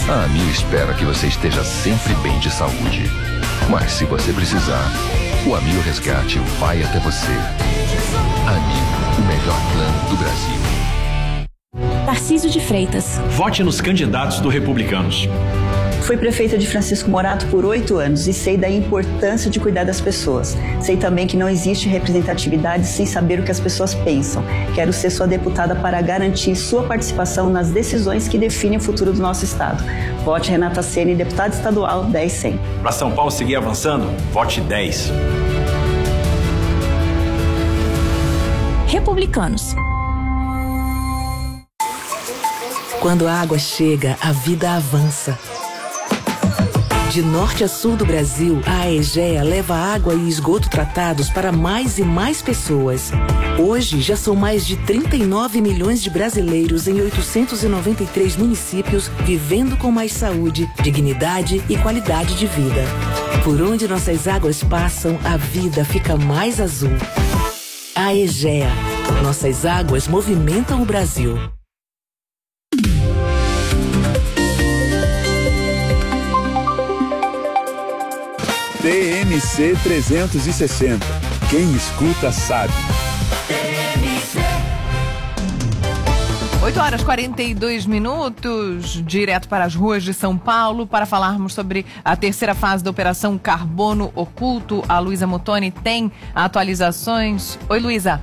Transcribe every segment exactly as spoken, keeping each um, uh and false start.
A Amil espera que você esteja sempre bem de saúde. Mas se você precisar, o Amil Resgate vai até você. Amil, o melhor plano do Brasil. Tarcísio de Freitas. Vote nos candidatos do Republicanos. Fui prefeita de Francisco Morato por oito anos e sei da importância de cuidar das pessoas. Sei também que não existe representatividade sem saber o que as pessoas pensam. Quero ser sua deputada para garantir sua participação nas decisões que definem o futuro do nosso estado. Vote Renata Ceni, deputada estadual dez cem. Para São Paulo seguir avançando, vote dez. Republicanos. Quando a água chega, a vida avança. De norte a sul do Brasil, a Aegea leva água e esgoto tratados para mais e mais pessoas. Hoje, já são mais de trinta e nove milhões de brasileiros em oitocentos e noventa e três municípios vivendo com mais saúde, dignidade e qualidade de vida. Por onde nossas águas passam, a vida fica mais azul. Aegea. Nossas águas movimentam o Brasil. T M C trezentos e sessenta. Quem escuta sabe. oito horas e quarenta e dois minutos, direto para as ruas de São Paulo, para falarmos sobre a terceira fase da Operação Carbono Oculto. A Luísa Muttoni tem atualizações. Oi, Luísa.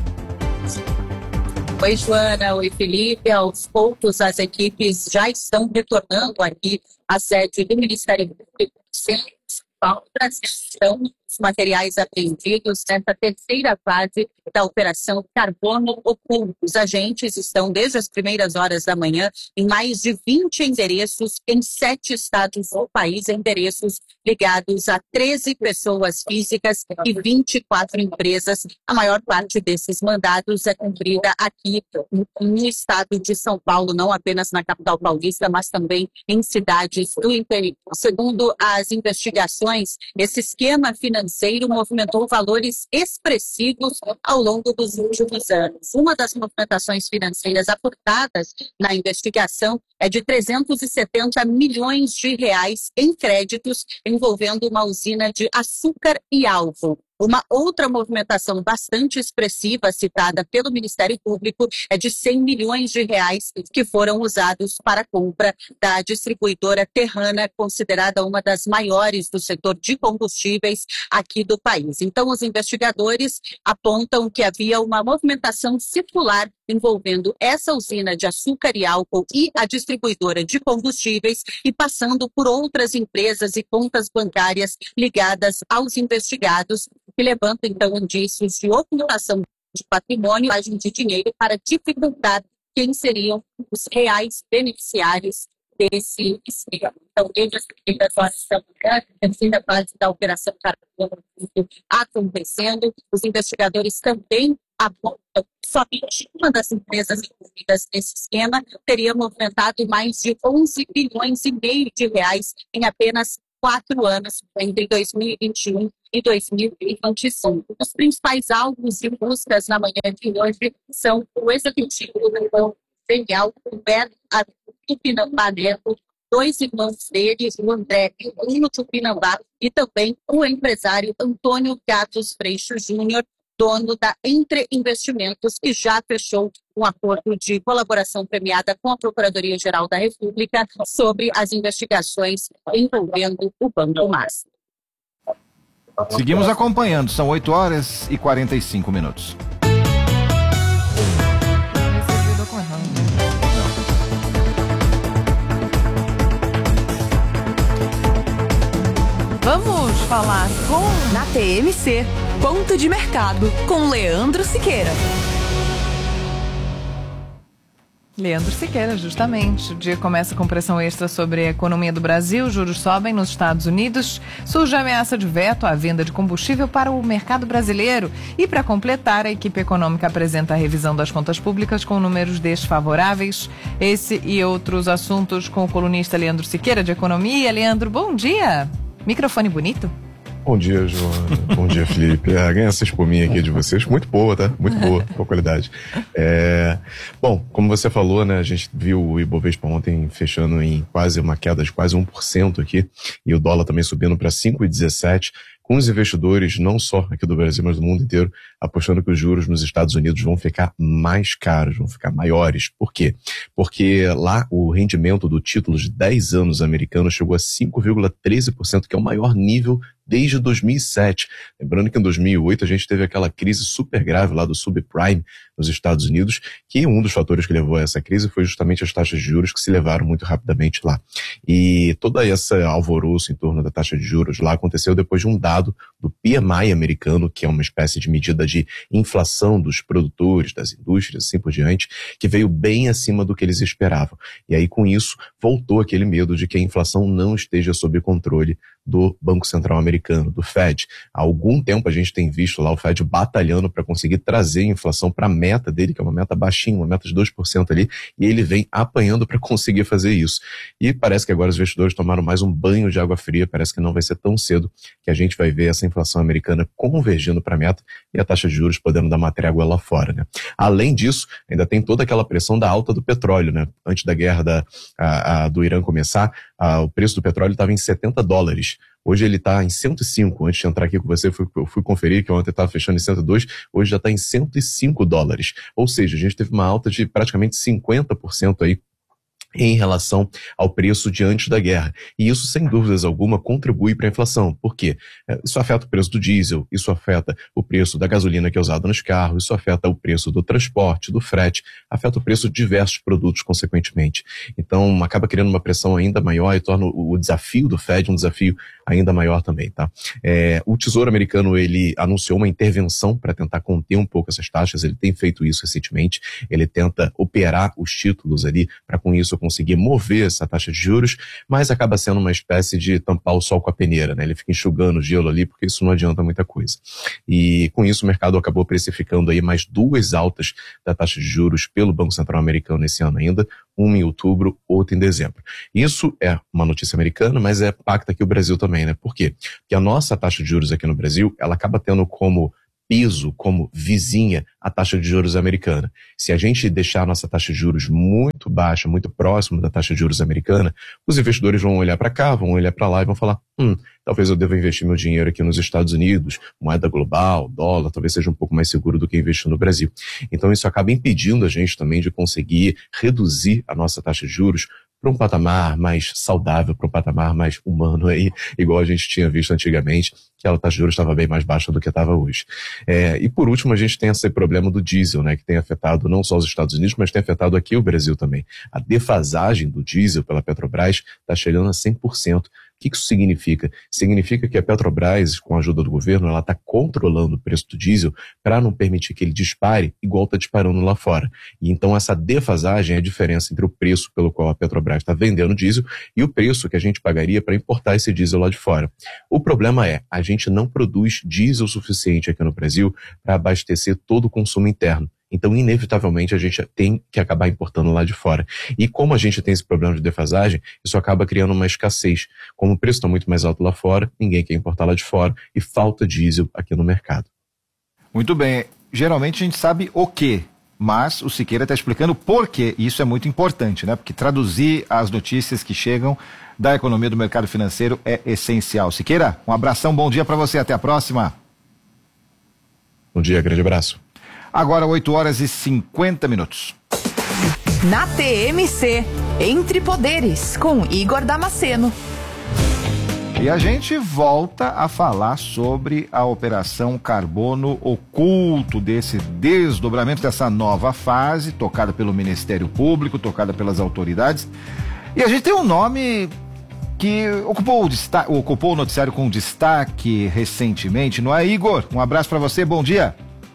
Oi, Joana. Oi, Felipe. Aos poucos, as equipes já estão retornando aqui à sede do Ministério Público de Paulo, estão os materiais apreendidos nessa terceira fase da Operação Carbono Oculto. Os agentes estão desde as primeiras horas da manhã em mais de vinte endereços em sete estados do país, endereços ligados a treze pessoas físicas e vinte e quatro empresas. A maior parte desses mandados é cumprida aqui no estado de São Paulo, não apenas na capital paulista, mas também em cidades do interior. Segundo as investigações, esse esquema financeiro movimentou valores expressivos ao longo dos últimos anos. Uma das movimentações financeiras apuradas na investigação é de trezentos e setenta milhões de reais em créditos envolvendo uma usina de açúcar e álcool. Uma outra movimentação bastante expressiva citada pelo Ministério Público é de cem milhões de reais que foram usados para a compra da distribuidora Terrana, considerada uma das maiores do setor de combustíveis aqui do país. Então, os investigadores apontam que havia uma movimentação circular envolvendo essa usina de açúcar e álcool e a distribuidora de combustíveis e passando por outras empresas e contas bancárias ligadas aos investigados, que levantam, então, indícios de ocultação de patrimônio e de dinheiro para dificultar quem seriam os reais beneficiários desse esquema. Então, desde as primeiras horas da manhã, a terceira fase da Operação Carbono acontecendo, os investigadores também apontam que somente uma das empresas envolvidas nesse esquema teria movimentado mais de onze bilhões e meio de reais em apenas quatro anos, entre dois mil e vinte e um e dois mil e vinte e cinco. Os principais alvos e buscas na manhã de hoje são o executivo do Banco Federal, Roberto Tupinambá Neto, dois irmãos dele, o André e o Bruno Tupinambá, e também o empresário Antônio Gatos Freixo Júnior, dono da Entre Investimentos, que já fechou um acordo de colaboração premiada com a Procuradoria-Geral da República sobre as investigações envolvendo o Banco Master. Seguimos acompanhando, são oito horas e quarenta e cinco minutos. Vamos falar com... Na T M C, Ponto de Mercado, com Leandro Siqueira. Leandro Siqueira, justamente. O dia começa com pressão extra sobre a economia do Brasil, juros sobem nos Estados Unidos, surge a ameaça de veto à venda de combustível para o mercado brasileiro. E, para completar, a equipe econômica apresenta a revisão das contas públicas com números desfavoráveis. Esse e outros assuntos com o colunista Leandro Siqueira, de Economia. Leandro, bom dia! Microfone bonito? Bom dia, Joana. Bom dia, Felipe. É, ganha essa espuminha aqui de vocês. Muito boa, tá? Muito boa. Boa qualidade. É... Bom, como você falou, né? A gente viu o Ibovespa ontem fechando em quase uma queda de quase um por cento aqui. E o dólar também subindo para cinco vírgula dezessete. Com os investidores, não só aqui do Brasil, mas do mundo inteiro, apostando que os juros nos Estados Unidos vão ficar mais caros, vão ficar maiores. Por quê? Porque lá o rendimento do título de dez anos americano chegou a cinco vírgula treze por cento, que é o maior nível desde dois mil e sete. Lembrando que em dois mil e oito a gente teve aquela crise super grave lá do subprime nos Estados Unidos, que um dos fatores que levou a essa crise foi justamente as taxas de juros que se levaram muito rapidamente lá. E toda essa alvoroço em torno da taxa de juros lá aconteceu depois de um dado do P M I americano, que é uma espécie de medida de inflação dos produtores, das indústrias, assim por diante, que veio bem acima do que eles esperavam. E aí com isso voltou aquele medo de que a inflação não esteja sob controle do Banco Central americano, do Fed. Há algum tempo a gente tem visto lá o Fed batalhando para conseguir trazer a inflação para a meta dele, que é uma meta baixinha, uma meta de dois por cento ali, e ele vem apanhando para conseguir fazer isso. E parece que agora os investidores tomaram mais um banho de água fria, parece que não vai ser tão cedo que a gente vai ver essa inflação americana convergindo para a meta e a taxa de juros podendo dar uma trégua lá fora, né? Além disso, ainda tem toda aquela pressão da alta do petróleo, né? Antes da guerra da, a, a, do Irã começar, a, o preço do petróleo estava em setenta dólares. Hoje ele está em cento e cinco. Antes de entrar aqui com você, eu fui, eu fui conferir que ontem estava fechando em cento e dois, hoje já está em cento e cinco dólares. Ou seja, a gente teve uma alta de praticamente cinquenta por cento aí em relação ao preço de antes da guerra. E isso, sem dúvidas alguma, contribui para a inflação. Por quê? Isso afeta o preço do diesel, isso afeta o preço da gasolina que é usada nos carros, isso afeta o preço do transporte, do frete, afeta o preço de diversos produtos, consequentemente. Então, acaba criando uma pressão ainda maior e torna o desafio do Fed um desafio ainda maior também, tá? É, o Tesouro americano, ele anunciou uma intervenção para tentar conter um pouco essas taxas, ele tem feito isso recentemente, ele tenta operar os títulos ali para com isso conseguir mover essa taxa de juros, mas acaba sendo uma espécie de tampar o sol com a peneira, né? Ele fica enxugando o gelo ali, porque isso não adianta muita coisa. E com isso o mercado acabou precificando aí mais duas altas da taxa de juros pelo Banco Central americano esse ano ainda, uma em outubro, outra em dezembro. Isso é uma notícia americana, mas é impacta aqui o Brasil também, né? Por quê? Porque a nossa taxa de juros aqui no Brasil, ela acaba tendo como peso, como vizinha, a taxa de juros americana. Se a gente deixar a nossa taxa de juros muito baixa, muito próximo da taxa de juros americana, os investidores vão olhar para cá, vão olhar para lá e vão falar, hum, talvez eu deva investir meu dinheiro aqui nos Estados Unidos, moeda global, dólar, talvez seja um pouco mais seguro do que investir no Brasil. Então isso acaba impedindo a gente também de conseguir reduzir a nossa taxa de juros para um patamar mais saudável, para um patamar mais humano aí, igual a gente tinha visto antigamente, que a taxa de juros estava bem mais baixa do que estava hoje. É, e por último, a gente tem esse problema do diesel, né, que tem afetado não só os Estados Unidos, mas tem afetado aqui o Brasil também. A defasagem do diesel pela Petrobras está chegando a cem por cento. O que isso significa? Significa que a Petrobras, com a ajuda do governo, ela está controlando o preço do diesel para não permitir que ele dispare igual está disparando lá fora. E então essa defasagem é a diferença entre o preço pelo qual a Petrobras está vendendo diesel e o preço que a gente pagaria para importar esse diesel lá de fora. O problema é, a gente não produz diesel suficiente aqui no Brasil para abastecer todo o consumo interno. Então, inevitavelmente, a gente tem que acabar importando lá de fora. E como a gente tem esse problema de defasagem, isso acaba criando uma escassez. Como o preço está muito mais alto lá fora, ninguém quer importar lá de fora e falta diesel aqui no mercado. Muito bem. Geralmente a gente sabe o quê, mas o Siqueira está explicando por quê. E isso é muito importante, né? Porque traduzir as notícias que chegam da economia do mercado financeiro é essencial. Siqueira, um abração, bom dia para você, até a próxima. Bom dia, grande abraço. Agora oito horas e cinquenta minutos. Na T M C, Entre Poderes, com Igor Damasceno. E a gente volta a falar sobre a Operação Carbono Oculto, desse desdobramento, dessa nova fase, tocada pelo Ministério Público, tocada pelas autoridades. E a gente tem um nome que ocupou o, destaque, ocupou o noticiário com destaque recentemente, não é, Igor? Um abraço para você, bom dia.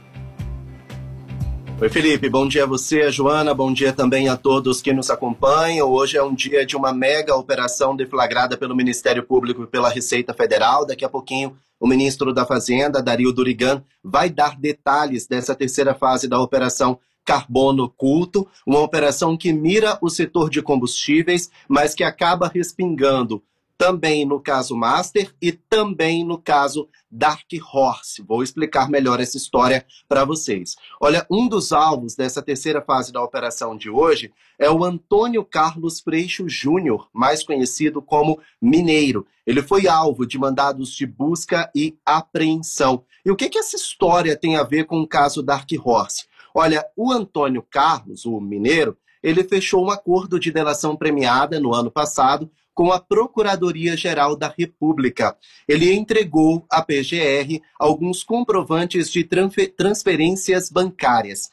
Oi, Felipe, bom dia a você, a Joana, bom dia também a todos que nos acompanham. Hoje é um dia de uma mega operação deflagrada pelo Ministério Público e pela Receita Federal. Daqui a pouquinho o ministro da Fazenda, Dario Durigan, vai dar detalhes dessa terceira fase da Operação Carbono Oculto, uma operação que mira o setor de combustíveis, mas que acaba respingando também no caso Master e também no caso Dark Horse. Vou explicar melhor essa história para vocês. Olha, um dos alvos dessa terceira fase da operação de hoje é o Antônio Carlos Freixo Júnior, mais conhecido como Mineiro. Ele foi alvo de mandados de busca e apreensão. E o que, que essa história tem a ver com o caso Dark Horse? Olha, o Antônio Carlos, o Mineiro, ele fechou um acordo de delação premiada no ano passado com a Procuradoria-Geral da República. Ele entregou à P G R alguns comprovantes de transferências bancárias.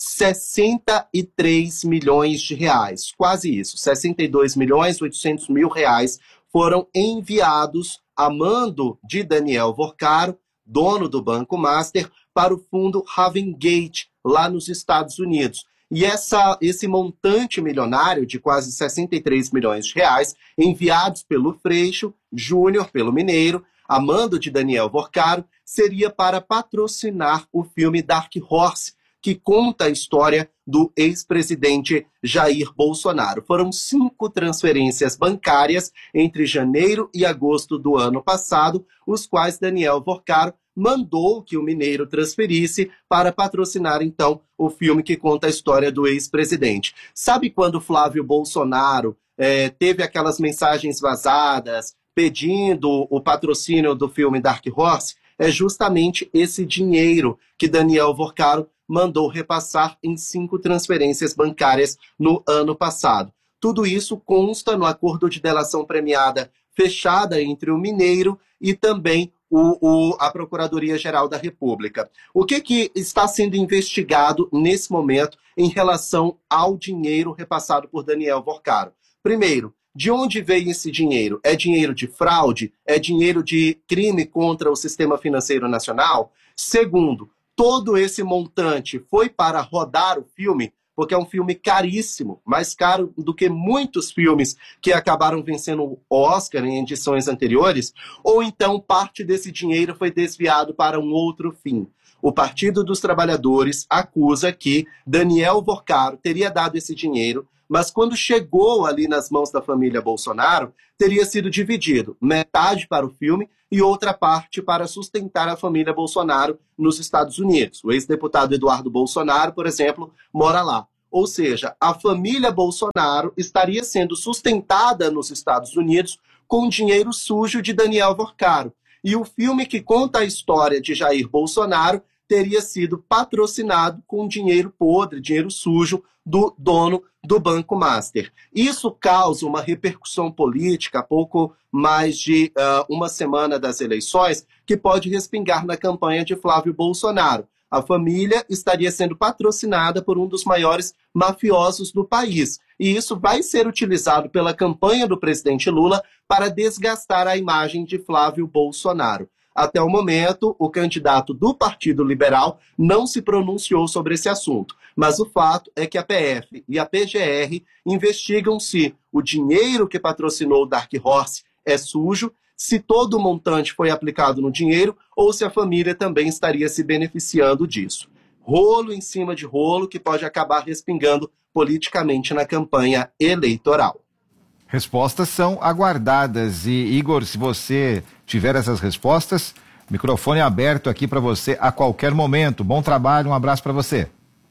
sessenta e três milhões de reais, quase isso, sessenta e dois milhões e oitocentos mil reais foram enviados a mando de Daniel Vorcaro, dono do Banco Master, para o fundo Ravengate, lá nos Estados Unidos. E essa, esse montante milionário de quase sessenta e três milhões de reais, enviados pelo Freixo Júnior, pelo Mineiro, a mando de Daniel Vorcaro, seria para patrocinar o filme Dark Horse, que conta a história do ex-presidente Jair Bolsonaro. Foram cinco transferências bancárias entre janeiro e agosto do ano passado, os quais Daniel Vorcaro mandou que o Mineiro transferisse para patrocinar, então, o filme que conta a história do ex-presidente. Sabe quando Flávio Bolsonaro eh, teve aquelas mensagens vazadas pedindo o patrocínio do filme Dark Horse? É justamente esse dinheiro que Daniel Vorcaro mandou repassar em cinco transferências bancárias no ano passado. Tudo isso consta no acordo de delação premiada fechada entre o Mineiro e também o, o, a Procuradoria-Geral da República. O que, que está sendo investigado nesse momento em relação ao dinheiro repassado por Daniel Vorcaro? Primeiro, de onde veio esse dinheiro? É dinheiro de fraude? É dinheiro de crime contra o sistema financeiro nacional? Segundo, todo esse montante foi para rodar o filme, porque é um filme caríssimo, mais caro do que muitos filmes que acabaram vencendo o Oscar em edições anteriores, ou então parte desse dinheiro foi desviado para um outro fim. O Partido dos Trabalhadores acusa que Daniel Vorcaro teria dado esse dinheiro, mas quando chegou ali nas mãos da família Bolsonaro, teria sido dividido, metade para o filme e outra parte para sustentar a família Bolsonaro nos Estados Unidos. O ex-deputado Eduardo Bolsonaro, por exemplo, mora lá. Ou seja, a família Bolsonaro estaria sendo sustentada nos Estados Unidos com dinheiro sujo de Daniel Vorcaro. E o filme que conta a história de Jair Bolsonaro teria sido patrocinado com dinheiro podre, dinheiro sujo do dono do Banco Master. Isso causa uma repercussão política, há pouco mais de uh, uma semana das eleições, que pode respingar na campanha de Flávio Bolsonaro. A família estaria sendo patrocinada por um dos maiores mafiosos do país. E isso vai ser utilizado pela campanha do presidente Lula para desgastar a imagem de Flávio Bolsonaro. Até o momento, o candidato do Partido Liberal não se pronunciou sobre esse assunto. Mas o fato é que a P F e a P G R investigam se o dinheiro que patrocinou o Dark Horse é sujo, se todo o montante foi aplicado no dinheiro ou se a família também estaria se beneficiando disso. Rolo em cima de rolo que pode acabar respingando politicamente na campanha eleitoral. Respostas são aguardadas e, Igor, se você tiver essas respostas, microfone aberto aqui para você a qualquer momento. Bom trabalho, um abraço para você.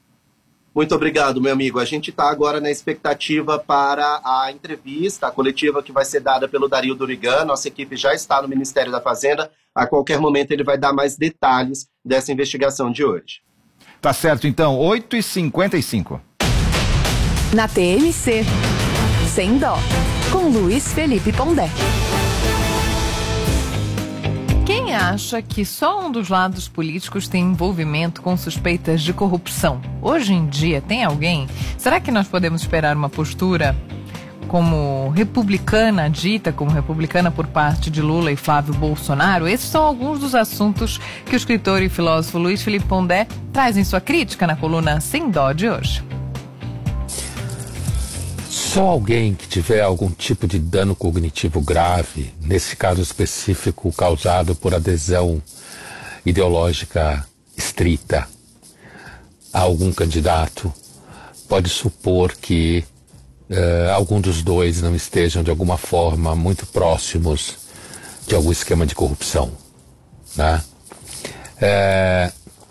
Muito obrigado, meu amigo. A gente está agora na expectativa para a entrevista, a coletiva que vai ser dada pelo Dario Durigan. Nossa equipe já está no Ministério da Fazenda. A qualquer momento ele vai dar mais detalhes dessa investigação de hoje. Tá certo, então, oito e cinquenta e cinco. Na T M C, Sem Dó, com Luiz Felipe Pondé. Quem acha que só um dos lados políticos tem envolvimento com suspeitas de corrupção? Hoje em dia, tem alguém? Será que nós podemos esperar uma postura como republicana, dita como republicana por parte de Lula e Flávio Bolsonaro? Esses são alguns dos assuntos que o escritor e filósofo Luiz Felipe Pondé traz em sua crítica na coluna Sem Dó de hoje. Só alguém que tiver algum tipo de dano cognitivo grave, nesse caso específico causado por adesão ideológica estrita a algum candidato, pode supor que uh, algum dos dois não estejam de alguma forma muito próximos de algum esquema de corrupção, né? É,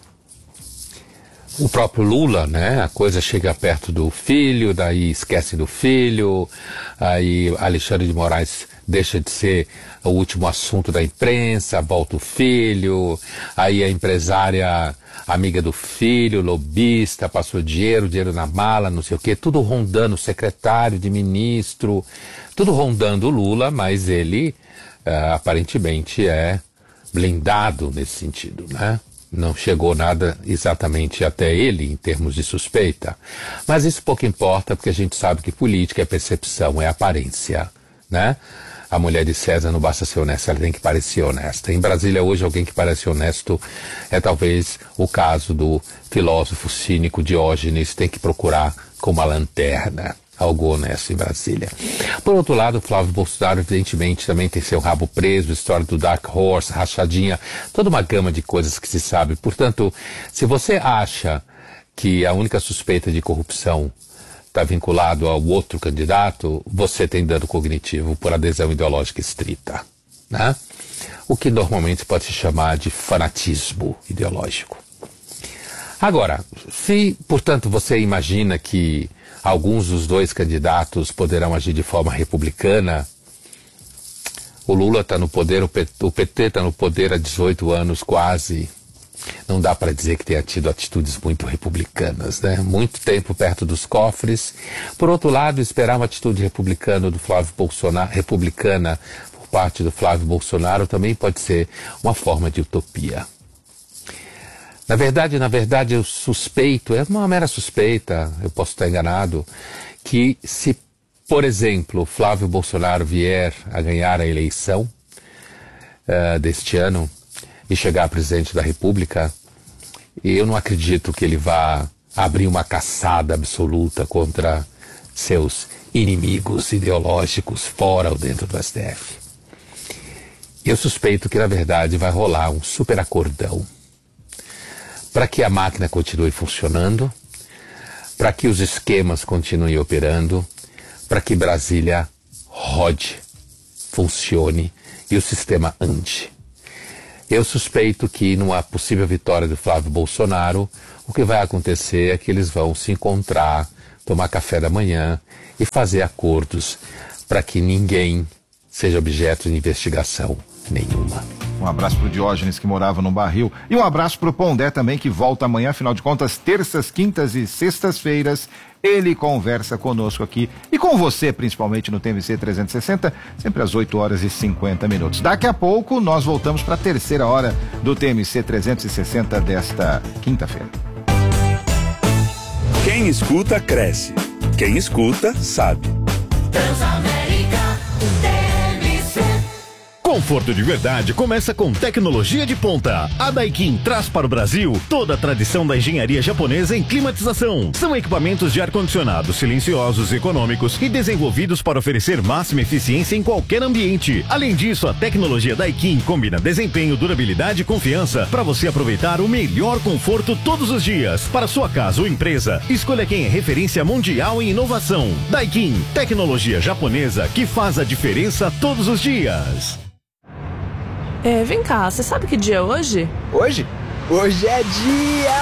o próprio Lula, né? A coisa chega perto do filho, daí esquece do filho, aí Alexandre de Moraes deixa de ser o último assunto da imprensa, volta o filho, aí a empresária amiga do filho, lobista, passou dinheiro, dinheiro na mala, não sei o quê, tudo rondando o secretário de ministro, tudo rondando o Lula, mas ele uh, aparentemente é blindado nesse sentido, né? Não chegou nada exatamente até ele em termos de suspeita, mas isso pouco importa, porque a gente sabe que política é percepção, é aparência, né? A mulher de César não basta ser honesta, ela tem que parecer honesta. Em Brasília hoje alguém que parece honesto é talvez o caso do filósofo cínico Diógenes, tem que procurar com uma lanterna algo honesto em Brasília. Por outro lado, o Flávio Bolsonaro evidentemente também tem seu rabo preso, história do Dark Horse, rachadinha, toda uma gama de coisas que se sabe. Portanto, se você acha que a única suspeita de corrupção está vinculado ao outro candidato, você tem dano cognitivo por adesão ideológica estrita, né? O que normalmente pode se chamar de fanatismo ideológico. Agora, se, portanto, você imagina que alguns dos dois candidatos poderão agir de forma republicana, o Lula está no poder, o P T está no poder há dezoito anos quase. Não dá para dizer que tenha tido atitudes muito republicanas, né? Muito tempo perto dos cofres. Por outro lado, esperar uma atitude republicana do Flávio Bolsonaro, republicana por parte do Flávio Bolsonaro também pode ser uma forma de utopia. Na verdade, na verdade, eu suspeito, é uma mera suspeita, eu posso estar enganado, que se, por exemplo, Flávio Bolsonaro vier a ganhar a eleição uh, deste ano, e chegar a presidente da República, eu não acredito que ele vá abrir uma caçada absoluta contra seus inimigos ideológicos fora ou dentro do S T F. Eu suspeito que, na verdade, vai rolar um super acordão para que a máquina continue funcionando, para que os esquemas continuem operando, para que Brasília rode, funcione e o sistema ande. Eu suspeito que numa possível vitória do Flávio Bolsonaro, o que vai acontecer é que eles vão se encontrar, tomar café da manhã e fazer acordos para que ninguém seja objeto de investigação nenhuma. Um abraço pro Diógenes, que morava no barril, e um abraço pro Pondé também, que volta amanhã. Afinal de contas, terças, quintas e sextas-feiras ele conversa conosco aqui e com você, principalmente no T M C trezentos e sessenta, sempre às oito horas e cinquenta minutos. Daqui a pouco nós voltamos para a terceira hora do T M C trezentos e sessenta desta quinta-feira. Quem escuta, cresce. Quem escuta, sabe. Transamérica, T M C. Conforto de verdade começa com tecnologia de ponta. A Daikin traz para o Brasil toda a tradição da engenharia japonesa em climatização. São equipamentos de ar-condicionado silenciosos e econômicos e desenvolvidos para oferecer máxima eficiência em qualquer ambiente. Além disso, a tecnologia Daikin combina desempenho, durabilidade e confiança para você aproveitar o melhor conforto todos os dias. Para sua casa ou empresa, escolha quem é referência mundial em inovação. Daikin, tecnologia japonesa que faz a diferença todos os dias. É, vem cá, você sabe que dia é hoje? Hoje? Hoje é dia